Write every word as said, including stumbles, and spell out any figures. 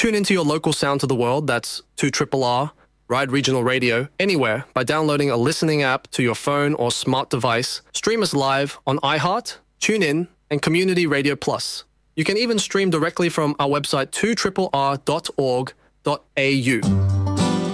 Tune into your local sound to the world, that's two R R R, Ride Regional Radio, anywhere by downloading a listening app to your phone or smart device. Stream us live on iHeart, TuneIn, and Community Radio Plus. You can even stream directly from our website two R R R dot org dot A U.